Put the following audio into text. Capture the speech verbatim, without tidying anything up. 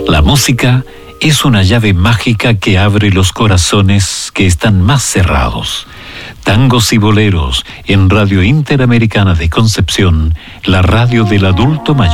La música es una llave mágica que abre los corazones que están más cerrados. Tangos y boleros en Radio Interamericana de Concepción, la radio del adulto mayor.